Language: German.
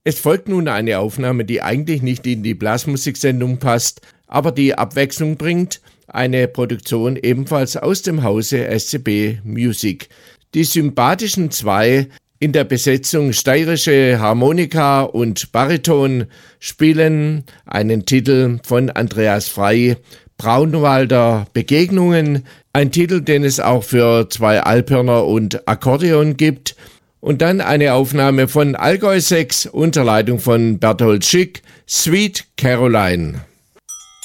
Es folgt nun eine Aufnahme, die eigentlich nicht in die Blasmusiksendung passt, aber die Abwechslung bringt, eine Produktion ebenfalls aus dem Hause SCB Music. Die sympathischen zwei in der Besetzung steirische Harmonika und Bariton spielen einen Titel von Andreas Frey, Braunwalder Begegnungen, ein Titel, den es auch für zwei Alphörner und Akkordeon gibt. Und dann eine Aufnahme von Allgäu 6 unter Leitung von Berthold Schick, Sweet Caroline.